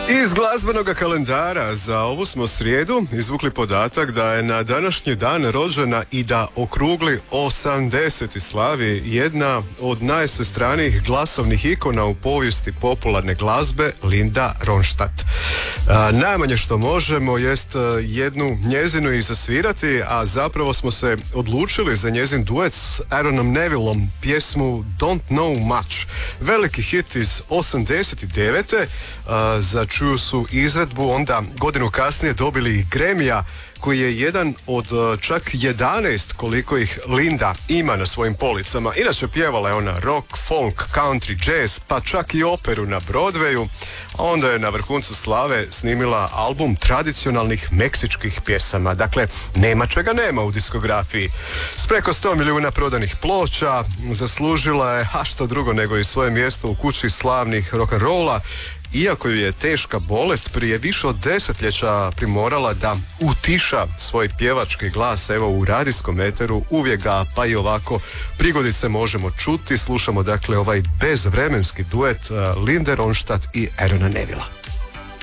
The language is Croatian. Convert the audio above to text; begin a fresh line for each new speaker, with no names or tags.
Iz glazbenog kalendara za ovu smo srijedu izvukli podatak da je na današnji dan rođena i da okrugli 80 i slavi jedna od najsvestranijih glasovnih ikona u povijesti popularne glazbe, Linda Ronstadt. Najmanje što možemo jest jednu njezinu i zasvirati, a zapravo smo se odlučili za njezin duet s Aaronom Nevillom, pjesmu Don't Know Much. Veliki hit iz 89. Za čiju su izvedbu onda godinu kasnije dobili i Grammy-a, koji je jedan od čak 11 koliko ih Linda ima na svojim policama. Inače pjevala je ona rock, folk, country, jazz, pa čak i operu na Broadwayu, a onda je na vrhuncu slave snimila album tradicionalnih meksičkih pjesama. Dakle, nema čega nema u diskografiji. S preko 100 milijuna prodanih ploča zaslužila je, a što drugo nego i svoje mjesto u kući slavnih rock'n'rolla, iako ju je teška bolest prije više od desetljeća primorala da utiša svoj pjevački glas. Evo, u radijskom eteru uvijek ga pa i ovako prigodice možemo čuti. Slušamo dakle ovaj bezvremenski duet Linde Ronstadt i Aarona Nevilla.